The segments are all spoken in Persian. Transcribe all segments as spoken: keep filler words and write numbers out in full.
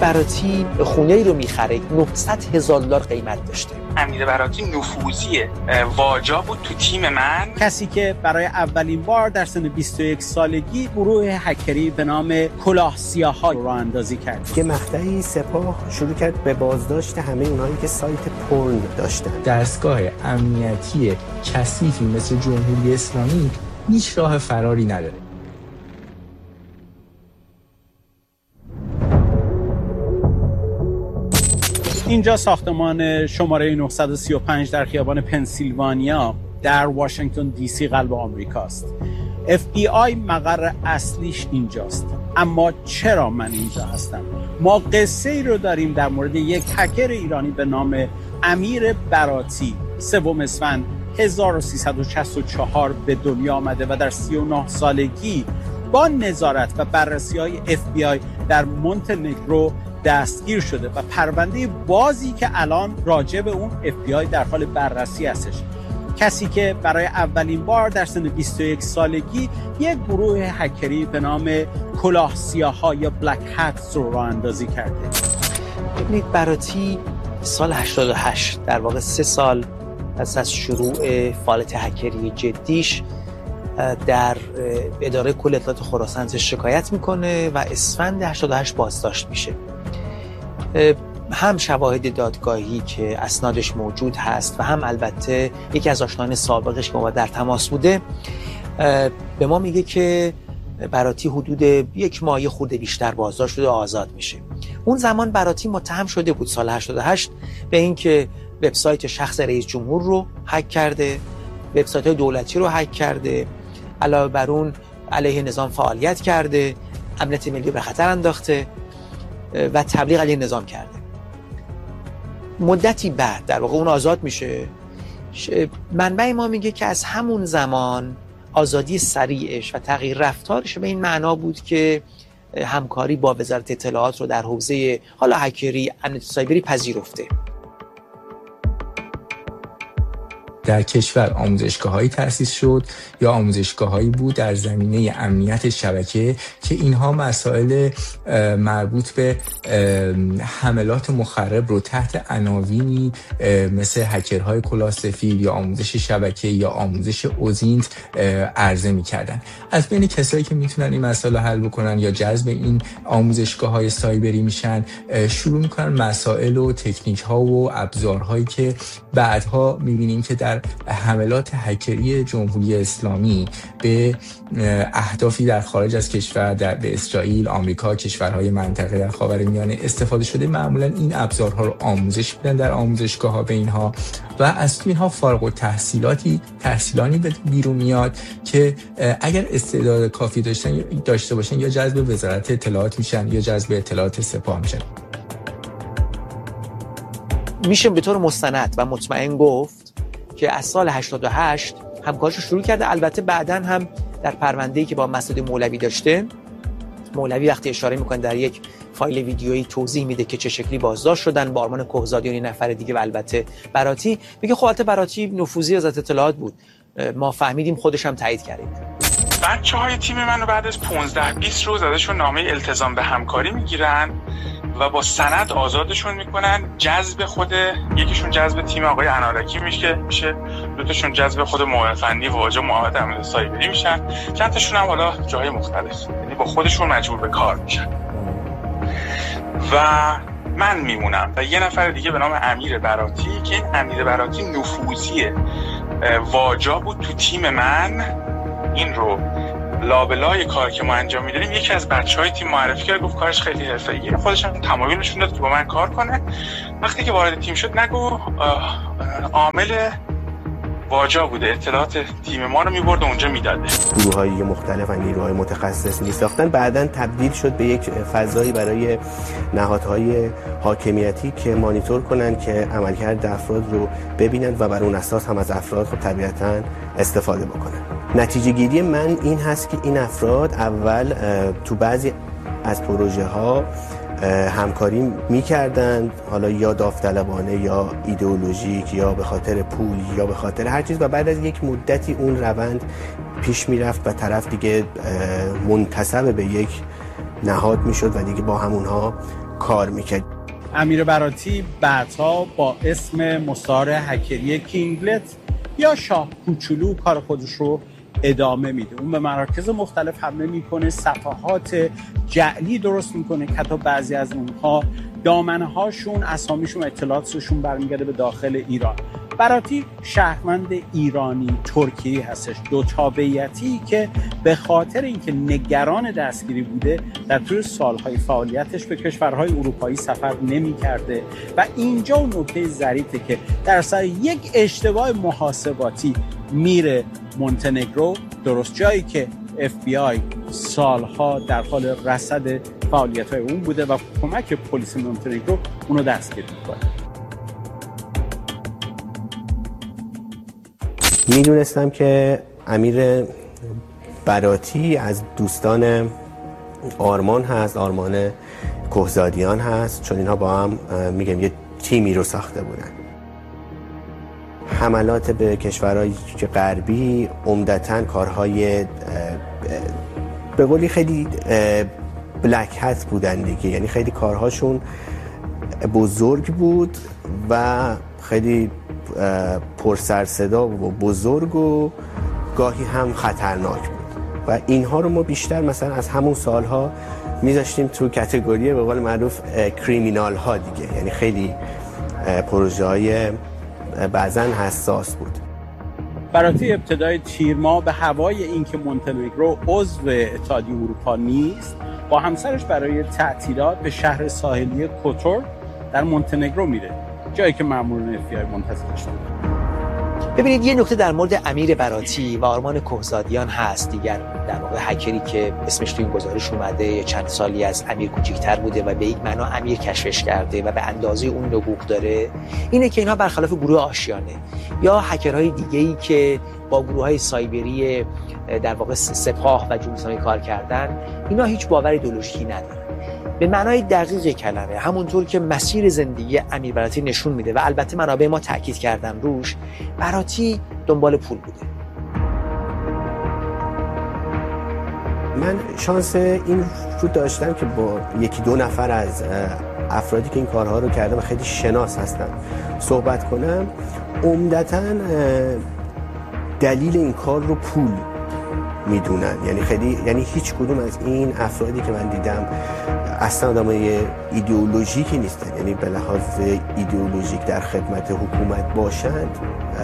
براتی خونه‌ای رو میخره نهصد هزار دلار قیمت داشته. امیر براتی نفوذی واجا بود تو تیم من. کسی که برای اولین بار در سن بیست و یک سالگی گروه هکری به نام کلاه سیاها رو اندازی کرد. که مقطعی سپاه شروع کرد به بازداشت همه اونایی که سایت پورن داشتن. دستگاه امنیتی کثیفی مثل جمهوری اسلامی هیچ راه فراری نداره. اینجا ساختمان شماره نهصد و سی و پنج در خیابان پنسیلوانیا در واشنگتن دی سی قلب آمریکاست. اف بی آی مقر اصلیش اینجاست. اما چرا من اینجا هستم؟ ما قصه ای رو داریم در مورد یک هکر ایرانی به نام امیر براتی. سوم اسفند هزار و سیصد و شصت و چهار به دنیا آمده و در سی و نه سالگی با نظارت و بررسی‌های اف بی آی در مونتنگرو دستگیر شده و پرونده بازی که الان راجع به اون اف بی آی در حال بررسی هستش. کسی که برای اولین بار در سن بیست و یک سالگی یک گروه هکری به نام کلاه سیاها یا بلک هتس رو راه اندازی کرده. ببینید براتی سال هشتاد و هشت در واقع سه سال پس از شروع فعالیت هکری جدیش در اداره کل اطلاعات خراسان شکایت میکنه و اسفند هشتاد و هشت بازداشت میشه. هم شواهد دادگاهی که اسنادش موجود هست و هم البته یکی از آشنایان سابقش که ما در تماس بوده به ما میگه که براتی حدود یک ماه خورده بیشتر بازداشت شده و آزاد میشه. اون زمان براتی متهم شده بود سال هشتاد و هشت به اینکه وبسایت شخص رئیس جمهور رو هک کرده، وبسایت‌های دولتی رو هک کرده، علاوه بر اون علیه نظام فعالیت کرده، امنیت ملی به خطر انداخته و تبلیغ علیه نظام کرده. مدتی بعد در واقع اون آزاد میشه. منبع ما میگه که از همون زمان آزادی سریعش و تغییر رفتارش به این معنا بود که همکاری با وزارت اطلاعات رو در حوزه حالا هکری، امنیت سایبری پذیرفته. در کشور آموزشگاه‌هایی تأسیس شد یا آموزشگاه‌هایی بود در زمینه امنیت شبکه که اینها مسائل مربوط به حملات مخرب رو تحت عناوینی مثل هکرهای کلاه سفید یا آموزش شبکه یا آموزش اوزینت عرضه می‌کردن. از بین کسایی که میتونن این مسائل حل بکنن یا جذب این آموزشگاه‌های سایبری میشن، شروع می‌کنن مسائل و تکنیک‌ها و ابزارهایی که بعدها می‌بینیم که در حملات هکری جمهوری اسلامی به اهدافی در خارج از کشور، در به اسرائیل، آمریکا، کشورهای منطقه در خاورمیانه استفاده شده. معمولا این ابزارها رو آموزش میدن در آموزشگاه‌ها به اینها و از اینها فارغ التحصیلاتی تحصیلانی به بیرون میاد که اگر استعداد کافی داشتن داشته باشن یا جذب وزارت اطلاعات میشن یا جذب اطلاعات سپاه میشن. میشه به طور مستند و مطمئن گفت که از سال هشتاد و هشت همکاریشو شروع کرده. البته بعداً هم در پرونده‌ای که با مسعود مولوی داشته، مولوی وقتی اشاره میکنه در یک فایل ویدیویی توضیح میده که چه شکلی بازداشت شدن با آرمان کهزادی و نفر دیگه و البته براتی. میگه خب البته براتی نفوذی وزارت اطلاعات بود، ما فهمیدیم، خودش هم تایید کردیم. بچه‌های تیم منو بعد از پانزده بیست روز ازشون نامه التزام به همکاری میگیرن و با سند آزادشون میکنن. جذب خود یکیشون جذب تیم آقای انارکی میشه میشه دوتاشون جذب خود معاون فنی واجا محمد امین سایبری میشن، چند تاشون هم حالا جای مختلف، یعنی با خودشون مجبور به کار میشن و من میمونم و یه نفر دیگه به نام امیر براتی که این امیر براتی نفوذیه واجا بود تو تیم من. این رو لابلای کار که ما انجام میداریم یکی از بچهای تیم معرفی کرد، گفت کارش خیلی حرفه‌ایه، خودش هم تمایل نشون داد که با من کار کنه. وقتی که وارد تیم شد نگو عامل واجا بوده، اطلاعات تیم ما رو میبرد و اونجا میداده. گروه‌های مختلف و نیروهای متخصص میساختن، بعداً تبدیل شد به یک فضایی برای نهادهای حاکمیتی که مانیتور کنن که عملکرد افراد رو ببینن و بر اون اساس هم از افراد خب طبیعتاً استفاده بکنن. نتیجه گیری من این هست که این افراد اول تو بعضی از پروژه ها همکاری می‌کردند، حالا یا داوطلبانه یا ایدئولوژیک یا به خاطر پول یا به خاطر هر چیز، و بعد از یک مدتی اون روند پیش میرفت و طرف دیگه منتسب به یک نهاد میشد و دیگه با همونها کار میکرد. امیر براتی بعدها با اسم مستعار هکری کینگلت یا شاه کوچولو کار خودش رو ادامه میده. اون به مراکز مختلف حمله میکنه، صفحات جعلی درست میکنه که حتی بعضی از اونها دامنه هاشون، اسامیشون، اطلاعاتشون برمیگرده به داخل ایران. براتی شهروند ایرانی ترکیه هستش، دو تابعیتی که به خاطر اینکه نگران دستگیری بوده در طول سالهای فعالیتش به کشورهای اروپایی سفر نمی‌کرده و اینجا اون نکته ظریفه که در اثر یک اشتباه محاسباتی میره مونتنگرو، درست جایی که اف بی آی سالها در حال رصد فعالیت‌های اون بوده و کمک پلیس مونتنگرو اونو دستگیر می‌کنه. میدونستم که امیر براتی از دوستان آرمان هست، آرمان کهزادیان هست، چون اینها با هم میگم یه تیمی رو ساخته بودن. حملات به کشورهای غربی عمدتاً کارهای به قولی خیلی بلک هت بودن دیگه، یعنی خیلی کارهاشون بزرگ بود و خیلی پر سر صدا و بزرگ و گاهی هم خطرناک بود و اینها رو ما بیشتر مثلا از همون سالها میذاشتیم تو کاتگوری به قول معروف کریمینال ها دیگه، یعنی خیلی پروژه های بعضا حساس بود. براتی ابتدای تیر ماه به هوای اینکه مونتنگرو عضو اتحادیه اروپا نیست، با همسرش برای تعطیلات به شهر ساحلی کوتور در مونتنگرو میره، جایی که ماموران اف بی آی منتظرش بودن. ببینید یه نکته در مورد امیر براتی و آرمان کهزادیان هست، دیگر در واقع هکری که اسمش تو این گزارش اومده، چند سالی از امیر کوچیک‌تر بوده و به یک معنا امیر کشفش کرده و به اندازه اون نبوغ داره، اینه که اینها برخلاف گروه آشیانه یا هکرهای دیگه‌ای که با گروه‌های سایبری در واقع سپاه و جمهوری اسلامی کار کردن، اینا هیچ باور ایدئولوژیکی ندارن. به معنای دقیق کلمه، همونطور که مسیر زندگی امیر براتی نشون میده و البته منابع ما تاکید کردن روش، براتی دنبال پول بوده. من شانس این رو داشتم که با یکی دو نفر از افرادی که این کارها رو کردن و خیلی شناس هستن صحبت کنم. عمدتاً دلیل این کار رو پول میدونن، یعنی خیلی یعنی هیچ کدوم از این افرادی که من دیدم اصلا آدمای ایدئولوژیکی نیستن، یعنی به لحاظ ایدئولوژیک در خدمت حکومت باشند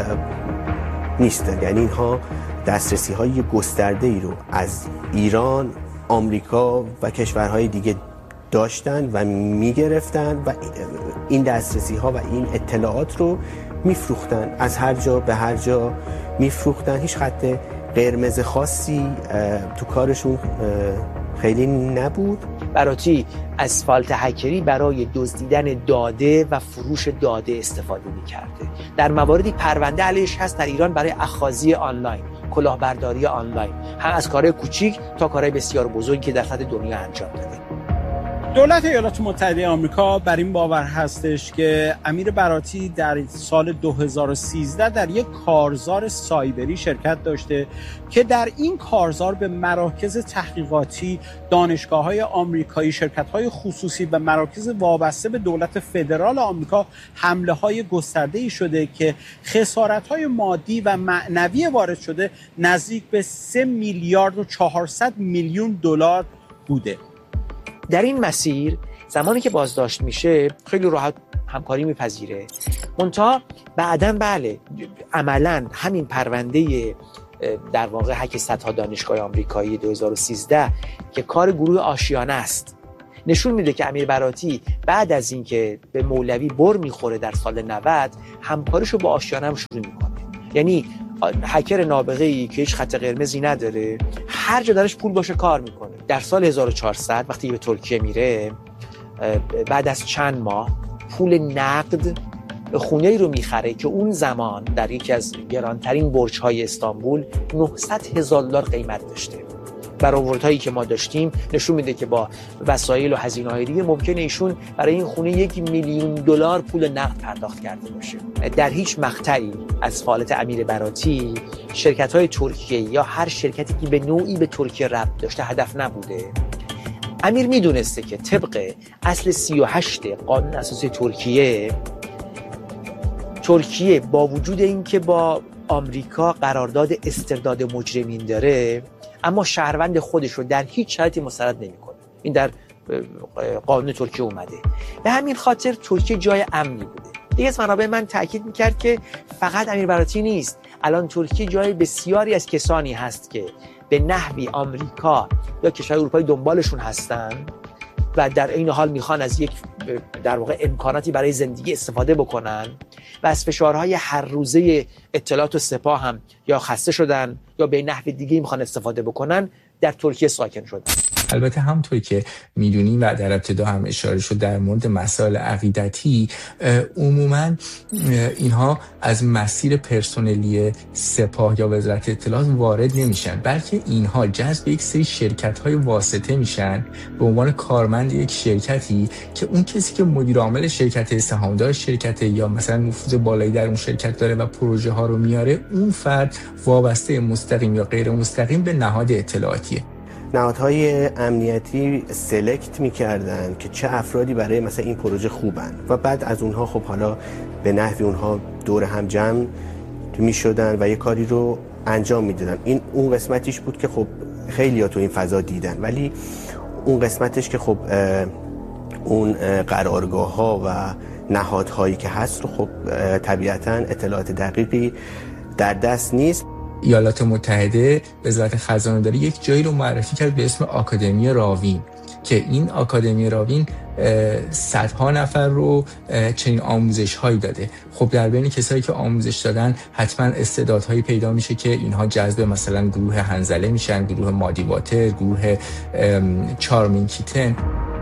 نیستن، یعنی اینها دسترسی های گسترده ای رو از ایران، آمریکا و کشورهای دیگه داشتن و میگرفتن و این دسترسی ها و این اطلاعات رو میفروختن، از هر جا به هر جا میفروختن. هیچ خط قرمز خاصی تو کارشون خیلی نبود. براتی از فالت هکری برای دزدیدن داده و فروش داده استفاده می‌کرده. در مواردی پرونده علیش هست در ایران برای اخاذی آنلاین، کلاهبرداری آنلاین، هم از کارهای کوچیک تا کارهای بسیار بزرگی که در سطح دنیا انجام داده. دولت ایالات متحده آمریکا بر این باور هستش که امیر براتی در سال دو هزار و سیزده در یک کارزار سایبری شرکت داشته که در این کارزار به مراکز تحقیقاتی، دانشگاه‌های آمریکایی، شرکت‌های خصوصی و مراکز وابسته به دولت فدرال آمریکا حمله‌های گسترده‌ای شده که خسارت‌های مادی و معنوی وارد شده نزدیک به سه میلیارد و چهارصد میلیون دلار بوده. در این مسیر زمانی که بازداشت میشه خیلی راحت همکاری میپذیره، منتها بعداً بله عملاً همین پرونده در واقع هک صدها دانشگاه آمریکایی دو هزار و سیزده که کار گروه آشیانه است نشون میده که امیر براتی بعد از اینکه به مولوی بر میخوره در سال نود همکاریشو با آشیانه هم شروع میکنه. یعنی هکر نابغه‌ای که هیچ خط قرمزی نداره، هر جا درش پول باشه کار میکنه. در سال هزار و چهارصد وقتی به ترکیه میره، بعد از چند ماه پول نقد خونه‌ای رو میخره که اون زمان در یکی از گرانترین برج‌های استانبول نهصد هزار دلار قیمت داشته. برآوردهایی که ما داشتیم نشون میده که با وسایل و هزینه‌های دیگه ممکنه ایشون برای این خونه یک میلیون دلار پول نقد پرداخت کرده باشه. در هیچ مقطعی از فعالیت امیر براتی شرکت‌های ترکیه یا هر شرکتی که به نوعی به ترکیه ربط داشته هدف نبوده. امیر میدونسته که طبق اصل سی و هشت قانون اساسی ترکیه ترکیه با وجود اینکه با آمریکا قرارداد استرداد مجرمین داره، اما شهروند خودش رو در هیچ شرایطی مسترد نمیکنه. این در قانون ترکیه اومده. به همین خاطر ترکیه جای امنی بوده. دیگه از منابع من تاکید میکرد که فقط امیر براتی نیست، الان ترکیه جای بسیاری از کسانی هست که به نحوی آمریکا یا کشورهای اروپایی دنبالشون هستن و در این حال میخوان از یک در واقع امکاناتی برای زندگی استفاده بکنن و از فشارهای هر روزه اطلاعات و سپاه هم یا خسته شدن یا به نحو دیگه میخوان استفاده بکنن، در ترکیه ساکن شدن. البته همونطور که میدونیم و در ابتدا هم اشاره شد در مورد مسائل عقیدتی، عموما اینها از مسیر پرسنلی سپاه یا وزارت اطلاعات وارد نمیشن، بلکه اینها جذب یک سری شرکت های واسطه میشن به عنوان کارمند یک شرکتی که اون کسی که مدیر عامل شرکت، سهامدار شرکت یا مثلا نفوذ بالایی در اون شرکت داره و پروژه ها رو میاره، اون فرد وابسته مستقیم یا غیر مستقیم به نهاد اطلاعاتیه. نهادهای امنیتی سلکت میکردن که چه افرادی برای مثلا این پروژه خوبن و بعد از اونها خب حالا به نحوی اونها دور هم جمع میشدن و یه کاری رو انجام میدادن. این اون قسمتیش بود که خب خیلی ها تو این فضا دیدن، ولی اون قسمتش که خب اون قرارگاه ها و نهادهایی که هست رو خب طبیعتاً اطلاعات دقیقی در دست نیست. ایالات متحده وزارت خزانه داری یک جایی رو معرفی کرد به اسم آکادمی راوین که این آکادمی راوین صدها نفر رو چنین آموزش هایی داده. خب در بین کسایی که آموزش دادن حتما استعدادهایی پیدا میشه که اینها جذب مثلا گروه هنزله میشن، گروه مادی واتر، گروه چارمین کیتن.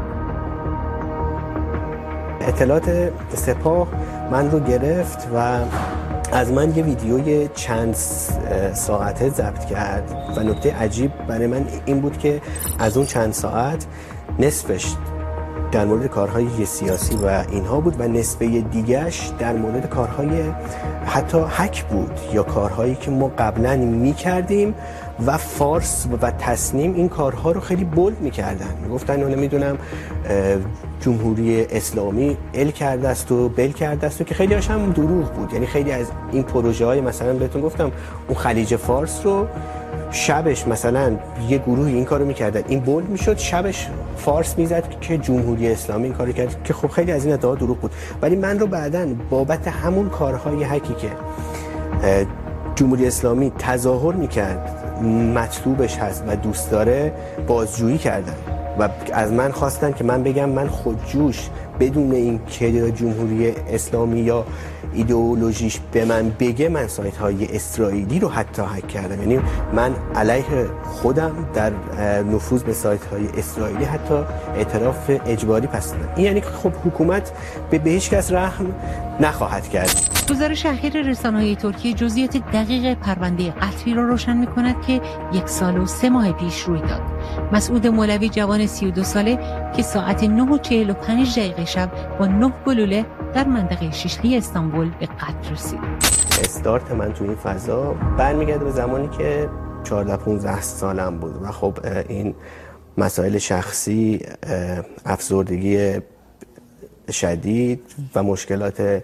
اطلاعات سپاه من رو گرفت و از من یه ویدیوی چند ساعته ضبط کرد و نکته عجیب برای من این بود که از اون چند ساعت نصفش در مورد کارهای سیاسی و اینها بود و نصفه دیگهش در مورد کارهای حتی هک بود یا کارهایی که ما قبلا میکردیم و فارس و تصنیم این کارها رو خیلی بولد میکردن، میگفتن اون نمیدونم جمهوری اسلامی ال کرده است و بل کرده است و که خیلی هاش هم دروغ بود. یعنی خیلی از این پروژه های مثلا بهتون گفتم اون خلیج فارس رو شبش مثلا یه گروهی این کارو میکردن، این بولد میشد، شبش فارس میزد که جمهوری اسلامی این کارو کرد که خب خیلی از این ادعا دروغ بود. ولی من رو بعداً بابت همون کارهای هکی که جمهوری اسلامی تظاهر میکرد مطلوبش هست و دوست داره بازجویی کردن و از من خواستن که من بگم من خودجوش بدون این که جمهوری اسلامی یا ایدئولوژیش به من بگه من سایت های اسرائیلی رو حتی هک کردم. یعنی من علیه خودم در نفوذ به سایت های اسرائیلی حتی اعتراف اجباری پس دادم. این یعنی خب حکومت به هیچ کس رحم نخواهد کرد. گزارش اخیر رسانه‌های ترکیه جزئیات دقیق پرونده قتلی را روشن می‌کند که یک سال و سه ماه پیش روی داد. مسعود مولوی جوان سی و دو ساله که ساعت نه و چهل و پنج دقیقه شب با نه گلوله در منطقه شیشلی استانبول به قتل رسید. استارت من تو این فضا برمیگرده به زمانی که چهارده پانزده سالم بود و خب این مسائل شخصی، افسردگی شدید و مشکلات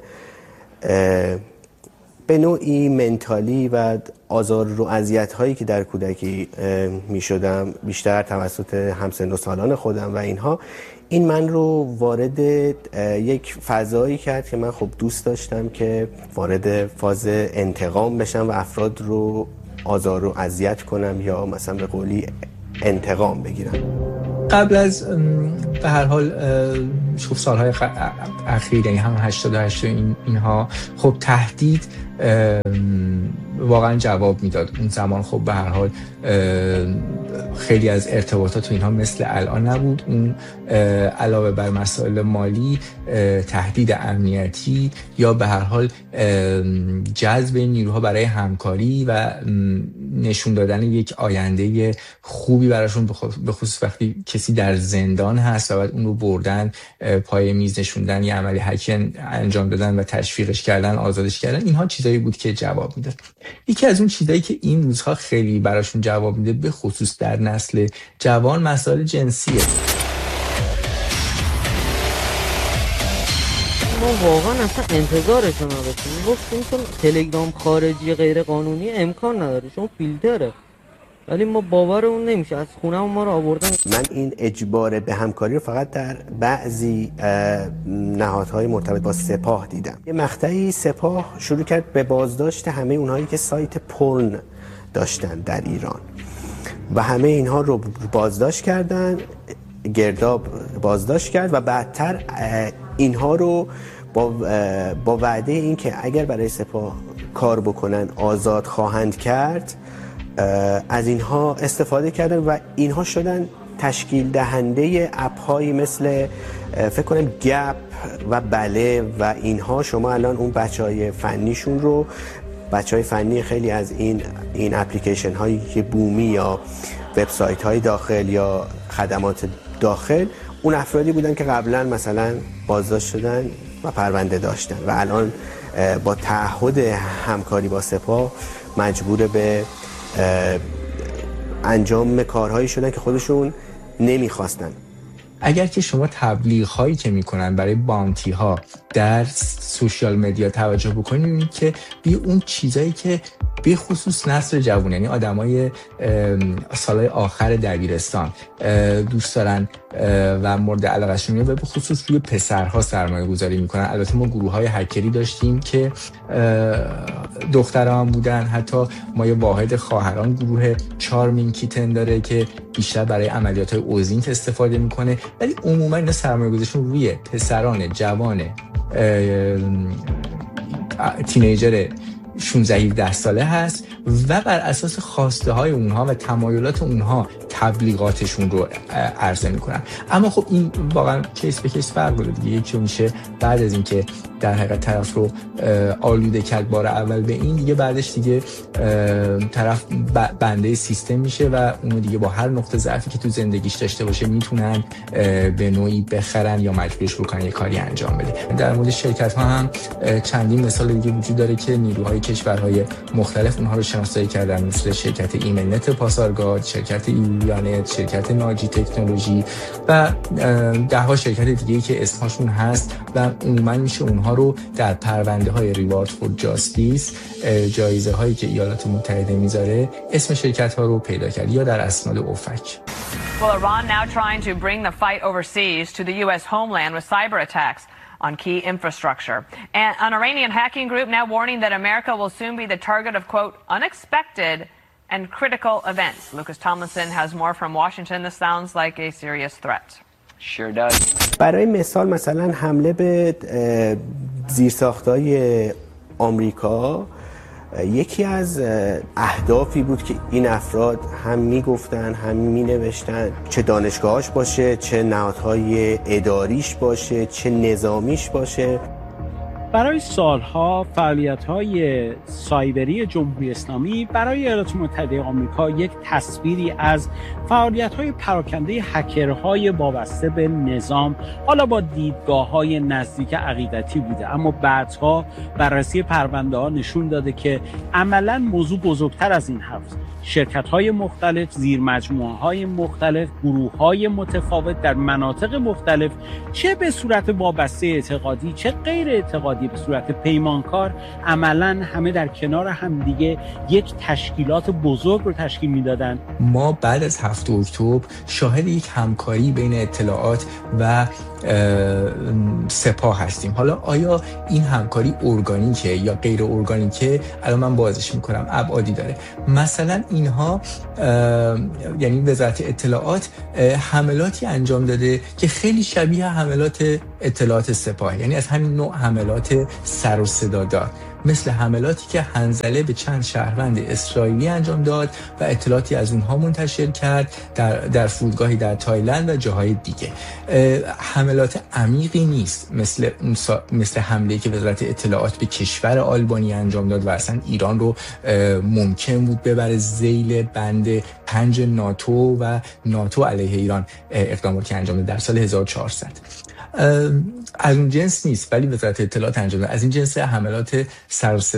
به نوعی منتالی و آزار و اذیت هایی که در کودکی می شدم بیشتر توسط همسن و سالان خودم و اینها، این من رو وارد یک فضایی کرد که من خب دوست داشتم که وارد فاز انتقام بشم و افراد رو آزار و اذیت کنم یا مثلا به قولی انتقام بگیرم. قبل از به هر حال شوف سالهای اخیر یعنی هم هشتاد و هشت این اینها خب تهدید واقعا جواب میداد. اون زمان خب به هر حال خیلی از ارتباطات و اینها مثل الان نبود. اون علاوه بر مسائل مالی، تهدید امنیتی یا به هر حال جذب نیروها برای همکاری و نشون دادن یک آینده خوبی براشون، به خصوص وقتی کسی در زندان هست و بعد اون رو بردن پای میز نشوندن، یه عملی هک انجام دادن و تشویقش کردن، آزادش کردن، اینها چیزایی بود که جواب میداد. یکی از اون چیزایی که این روزها خیلی براشون جواب میده به خصوص در نسل جوان مسائل جنسیه. ما واقعا اصلا انتظارشون نداشتیم. گفتیم چون تلگرام خارجی غیر قانونی امکان نداره، چون فیلتره، ولی ما باورمون نمیشه. از خونه ما رو آوردن. من این اجبار به همکاری رو فقط در بعضی نهادهای مرتبط با سپاه دیدم. یه مقطعی سپاه شروع کرد به بازداشت همه اونهایی که سایت پورن داشتن در ایران و همه اینها رو بازداشت کردن، گرداب بازداشت کرد و بعدتر اینها رو با با وعده این که اگر برای سپاه کار بکنن آزاد خواهند کرد از اینها استفاده کردن و اینها شدن تشکیل دهنده اپ‌هایی مثل فکر کنم گپ و بله و اینها. شما الان اون بچهای فنیشون رو بچهای فنی خیلی از این این اپلیکیشن هایی که بومی یا وبسایت های داخل یا خدمات داخل، اون افرادی بودن که قبلا مثلا بازداشت شدن و پرونده داشتن و الان با تعهد همکاری با سپاه مجبور به انجام کارهایی شدن که خودشون نمیخواستن. اگر که شما تبلیغ هایی که میکنن برای بانتی ها در سوشیال مدیا توجه بکنید، میبینید که بی اون چیزایی که به خصوص نسل جوان، یعنی آدمای سالهای آخر دبیرستان دوست دارن و مورد علاقه‌شون به خصوص روی پسرها سرمایه گذاری میکنن. البته ما گروه های هکری داشتیم که دختران بودن، حتی ما یه واحد خواهران گروه چارمین کیتن داره که بیشتر برای عملیات های اوزینک استفاده میکنه، ولی عموما اینا سرمایه گذاریشون روی پسران جوان تینیجر شانزده هفده ساله هست و بر اساس خواسته های اونها و تمایلات اونها تبلیغاتشون رو عرضه میکنن. اما خب این واقعا کیس به کیس فرق داره دیگه. یکی میشه بعد از اینکه در حقیقت طرف رو آلوده کرد بار اول به این، دیگه بعدش دیگه طرف بنده سیستم میشه و اونو دیگه با هر نقطه ضعفی که تو زندگیش داشته باشه میتونن به نوعی بخرن یا مجبورش بکنن یه کاری انجام بده. در مورد شرکت ها هم چندین مثال دیگه وجود داره که نیروهای کشورهای مختلف اونها رو شناسایی کردن، مثل شرکت ایمن نت پاسارگاد، شرکت ایویانت، شرکت ناجی تکنولوژی و ده ها شرکت دیگه‌ای که اسمشون هست و عموما میشه اونها رو در پرونده های ریوارد فور جاستیس، جایزه هایی که ایالات متحده میذاره، اسم شرکت ها رو پیدا کرد یا در اسناد اوفک. Well, Iran now trying to bring the fight overseas to the U S homeland with cyber attacks on key infrastructure. And an Iranian hacking group now warning that America will soon be the target of, quote, unexpected and critical events. Lucas Tomlinson has more from Washington. This sounds like a serious threat. Sure does. برای مثال مثلا حمله به زیرساخت‌های آمریکا یکی از اهدافی بود که این افراد هم میگفتن هم مینوشتن، چه دانشگاهاش باشه، چه نهادهای اداریش باشه، چه نظامیش باشه. برای سالها فعالیت‌های سایبری جمهوری اسلامی برای ایالات متحده آمریکا یک تصویری از فعالیت‌های پراکنده هکرهای وابسته به نظام، حالا با دیدگاه‌های نزدیک عقیدتی بوده، اما بعدها بررسی پرونده‌ها نشون داده که عملاً موضوع بزرگتر از این هست. شرکت‌های مختلف، زیرمجموعه‌های مختلف، گروه‌های متفاوت در مناطق مختلف، چه به صورت وابسته اعتقادی چه غیر اعتقادی به صورت پیمانکار، عملاً همه در کنار همدیگه یک تشکیلات بزرگ رو تشکیل میدادن. ما بعد از هفت اکتبر شاهد یک همکاری بین اطلاعات و سپاه هستیم. حالا آیا این همکاری ارگانیکه یا غیر ارگانیکه؟ الان من بازش میکنم. ابعادی داره. مثلا اینها یعنی وزارت اطلاعات حملاتی انجام داده که خیلی شبیه حملات اطلاعات سپاه، یعنی از همین نوع حملات سر و صدا دار، مثل حملاتی که حنظله به چند شهروند اسرائیلی انجام داد و اطلاعاتی از اونها منتشر کرد در در فرودگاهی در تایلند و جاهای دیگه. حملات عمیقی نیست مثل اون مثل حمله‌ای که وزارت اطلاعات به کشور آلبانی انجام داد و اصلا ایران رو ممکن بود ببره ذیل بند پنج ناتو و ناتو علیه ایران اقداماتی انجام داد در سال هزار و چهارصد. از اون جنس نیست، ولی وزارت اطلاعات انجام داد. از این جنس حملات سر و صدا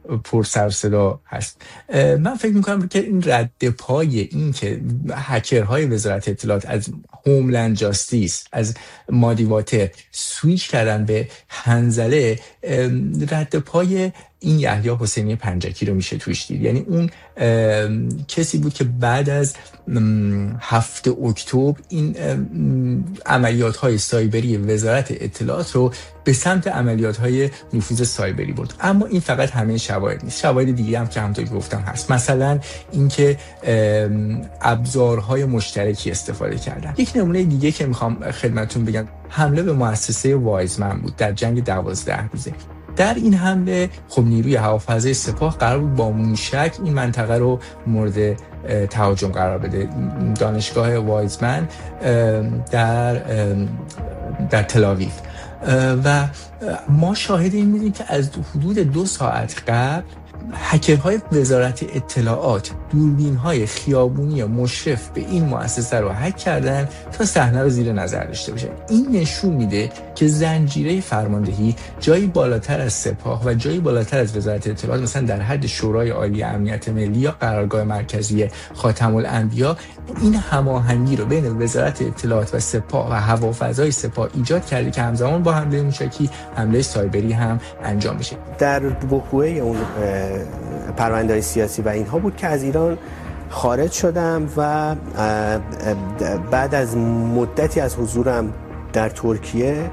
پر سر و صدا هست. من فکر میکنم که این رد پای این که هکرهای وزارت اطلاعات از هوملند جاستیس از مادی واتر سویچ کردن به حنظله، رد پای این یحیی حسینی پنجکی رو میشه توش دید. یعنی اون کسی بود که بعد از هفت اکتبر این عملیات های سایبری وزارت اطلاعات رو به سمت عملیات های نفوذ سایبری برد. اما این فقط همه شواهد نیست، شواهد دیگه هم که همونطور که گفتم هست. مثلا اینکه ابزارهای مشترکی استفاده کردن. یک نمونه دیگه که میخوام خدمتتون بگم حمله به مؤسسه وایزمن بود در جنگ دوازده روزه. در این حمله خب نیروی هوافضای سپاه قرار بود با موشک این منطقه رو مورد تهاجم قرار بده. دانشگاه وایزمن در در تل‌آویو و ما شاهد این بودیم که از حدود دو ساعت قبل هکرهای وزارت اطلاعات دوربین‌های خیابونی مشرف به این مؤسسه رو هک کردن تا صحنه رو زیر نظر داشته باشه. این نشون میده که زنجیره فرماندهی جایی بالاتر از سپاه و جایی بالاتر از وزارت اطلاعات، مثلا در حد شورای عالی امنیت ملی یا قرارگاه مرکزی خاتم الانبیا، این هماهنگی رو بین وزارت اطلاعات و سپاه و هوافضای سپاه ایجاد کرده که همزمان با حمله موشکی حمله سایبری هم انجام بشه. در وقوع اون پرونده‌های سیاسی و اینها بود که از ایران خارج شدم و بعد از مدتی از حضورم در ترکیه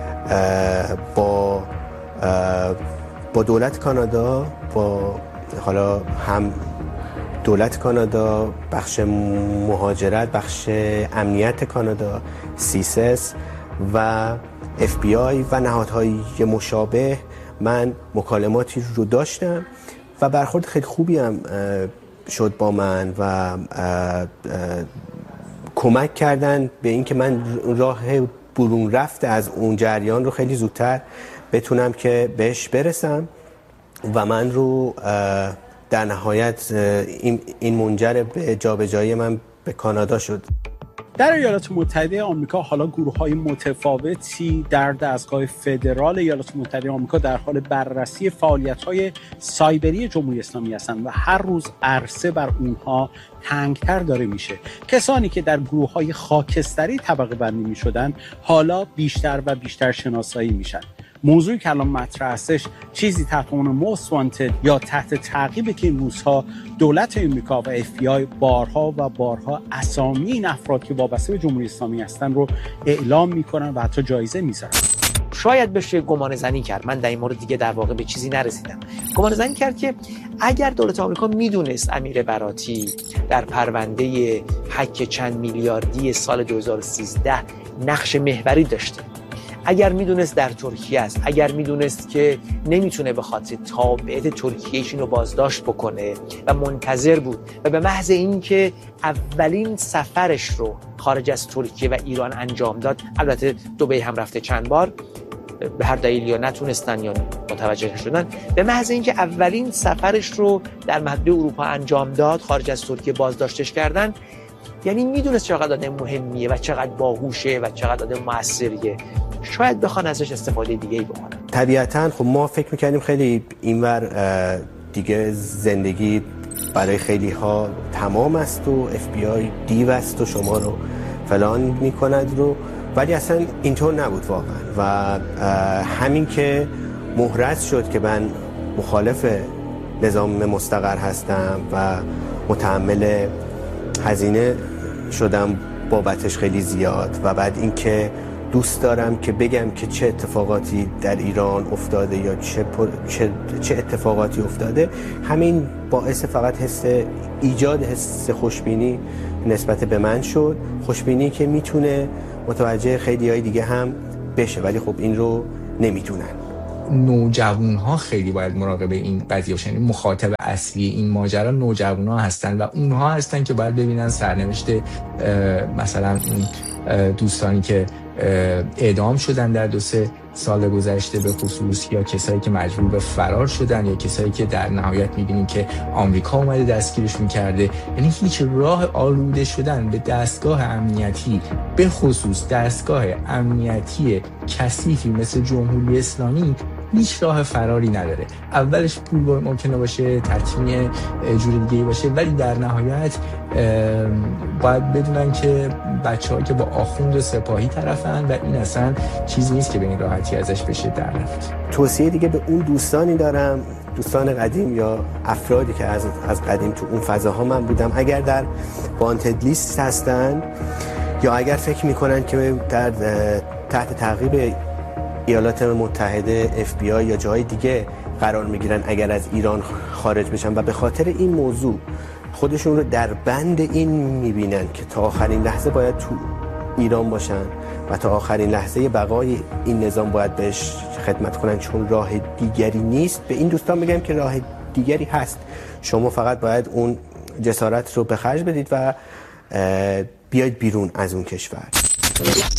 با با دولت کانادا، با حالا هم دولت کانادا، بخش مهاجرت، بخش امنیت کانادا، سیسس و اف بی آی و نهادهای مشابه من مکالماتی رو داشتم و برخورد خیلی خوبی هم شد با من و اه اه کمک کردن به این که من راه برون رفته از اون جریان رو خیلی زودتر بتونم که بهش برسم و من رو در نهایت این این منجر به جابجایی من به کانادا شد. در ایالات متحده آمریکا حالا گروه‌های متفاوتی در دستگاه فدرال ایالات متحده آمریکا در حال بررسی فعالیت‌های سایبری جمهوری اسلامی هستند و هر روز عرصه بر اونها تنگتر داره میشه. کسانی که در گروه‌های خاکستری طبقه بندی می‌شدن حالا بیشتر و بیشتر شناسایی میشن. موضوعی که الان مطرح هستش چیزی تحت عنوان موست وانتد یا تحت تعقیبه که این روزها دولت آمریکا و اف بی آی بارها و بارها اسامی این افراد که وابسته به جمهوری اسلامی هستن رو اعلام میکنن و حتی جایزه میذارن. شاید بشه گمان زنی کرد، من در این مورد دیگه در واقع به چیزی نرسیدم، گمان زنی کرد که اگر دولت آمریکا میدونست امیر براتی در پرونده هک چند میلیاردی سال دو هزار و سیزده نقش محوری داشته، اگر میدونست در ترکیه است، اگر میدونست که نمیتونه به خاطر تابعیت ترکیه‌اش اینو بازداشت بکنه و منتظر بود و به محض اینکه اولین سفرش رو خارج از ترکیه و ایران انجام داد، البته دبی هم رفته چند بار، به هر دلیلی یا نتونستن یا متوجه نشدن، به محض اینکه اولین سفرش رو در محدوده اروپا انجام داد، خارج از ترکیه بازداشتش کردن، یعنی میدونست چقدر آدم مهمیه و چقدر باهوشه و چقدر آدم موثریه. شاید بخوان ازش استفاده دیگه‌ای بکنن. طبیعتاً خب ما فکر می‌کردیم خیلی اینور دیگه زندگی برای خیلی ها تمام است و اف بی آی دیو است و شما رو فلان می‌کند رو، ولی اصلا اینطور نبود واقعا و همین که محرز شد که من مخالف نظام مستقر هستم و متحمل هزینه شدم بابتش خیلی زیاد و بعد اینکه دوست دارم که بگم که چه اتفاقاتی در ایران افتاده یا چه, پر... چه... چه اتفاقاتی افتاده، همین باعث فقط حس ایجاد حس خوشبینی نسبت به من شد، خوشبینی که میتونه متوجه خیلی های دیگه هم بشه ولی خب این رو نمیتونن. نوجوان‌ها خیلی باید مراقب این قضیه باشن. یعنی مخاطب اصلی این ماجرا نوجوان‌ها هستن و اونها هستن که باید ببینن سرنوشت مثلا اون دوستانی که اعدام شدن در دو سه سال گذشته به خصوص، یا کسایی که مجبور به فرار شدن، یا کسایی که در نهایت می‌بینیم که آمریکا اومده دستگیرشون کرده. یعنی هیچ راه آلوده شدن به دستگاه امنیتی، به خصوص دستگاه امنیتی کثیفی مثل جمهوری اسلامی هیچ راه فراری نداره. اولش پول ممکنه باشه، ترکیب جور دیگه‌ای باشه، ولی در نهایت باید بدونن که بچه‌ها که با آخوند و سپاهی طرفن و این اصلا چیزی نیست که به این راحتی ازش بشه در رفت. توصیه دیگه به اون دوستانی دارم، دوستان قدیم یا افرادی که از از قدیم تو اون فضاها من بودم، اگر در وانتد لیست هستن یا اگر فکر میکنن که در تحت تعقیب ایالات متحده اف بی آی یا جای دیگه قرار میگیرن اگر از ایران خارج بشن و به خاطر این موضوع خودشون رو در بند این میبینن که تا آخرین لحظه باید تو ایران باشن و تا آخرین لحظه بقای این نظام باید بهش خدمت کنن چون راه دیگری نیست، به این دوستان بگم که راه دیگری هست. شما فقط باید اون جسارت رو به خرج بدید و بیاید بیرون از اون کشور.